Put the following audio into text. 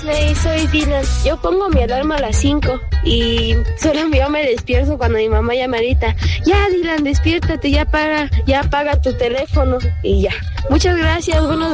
Hey, soy Dylan. Yo pongo mi alarma a las 5 y solo yo me despierto cuando mi mamá llama ahorita. Ya, Dylan, despiértate, ya apaga tu teléfono y ya. Muchas gracias, buenos